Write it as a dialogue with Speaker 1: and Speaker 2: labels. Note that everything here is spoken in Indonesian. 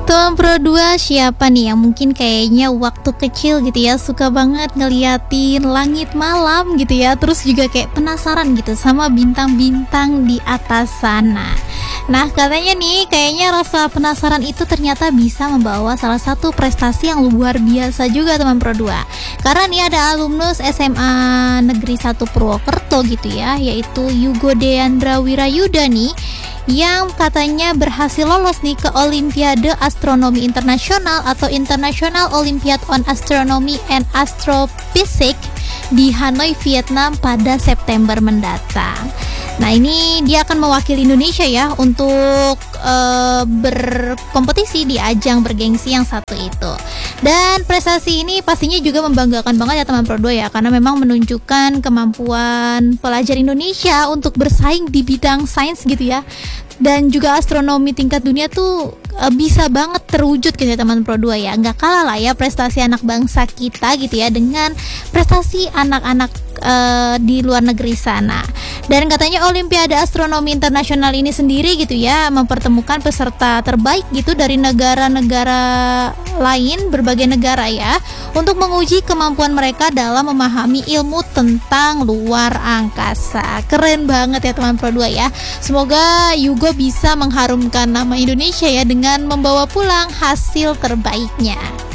Speaker 1: Teman Pro 2 siapa nih yang mungkin kayaknya waktu kecil gitu ya suka banget ngeliatin langit malam gitu ya, terus juga kayak penasaran gitu sama bintang-bintang di atas sana. Nah, katanya nih kayaknya rasa penasaran itu ternyata bisa membawa salah satu prestasi yang luar biasa juga teman Pro 2. Karena nih ada alumnus SMA Negeri 1 Purwokerto gitu ya, yaitu Yugo Deandra Wirayuda nih, yang katanya berhasil lolos nih ke Olimpiade Astronomi Internasional atau International Olympiad on Astronomy and Astrophysics di Hanoi, Vietnam pada September mendatang. Nah, ini dia akan mewakili Indonesia ya untuk berkompetisi di ajang bergengsi yang satu itu. Dan prestasi ini pastinya juga membanggakan banget ya teman Pro 2 ya, karena memang menunjukkan kemampuan pelajar Indonesia untuk bersaing di bidang sains gitu ya. Dan juga astronomi tingkat dunia tuh bisa banget terwujud gitu ya teman Pro 2 ya. Nggak kalah lah ya prestasi anak bangsa kita gitu ya dengan prestasi anak-anak di luar negeri sana. Dan katanya Olimpiade Astronomi Internasional ini sendiri gitu ya mempertemukan peserta terbaik gitu dari negara-negara lain, berbagai negara ya, untuk menguji kemampuan mereka dalam memahami ilmu tentang luar angkasa. Keren banget ya teman Pro 2 ya. Semoga Yugo bisa mengharumkan nama Indonesia ya dengan membawa pulang hasil terbaiknya.